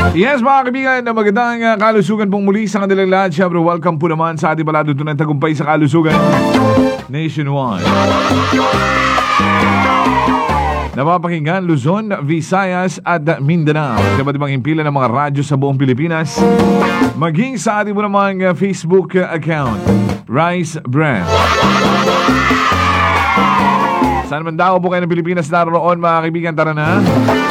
Yes mga kaibigan, magandang kalusugan pong muli sa kanilang lahat. Siyempre, welcome po naman sa ating palado ng tagumpay sa kalusugan nationwide. Napapakinggan Luzon, Visayas at Mindanao. Dapat ibang himpilan ng mga radyo sa buong Pilipinas. Maging sa ating po namang Facebook account, Rice Brand. Saan man daw po kayo ng Pilipinas naroon mga kaibigan, tara na.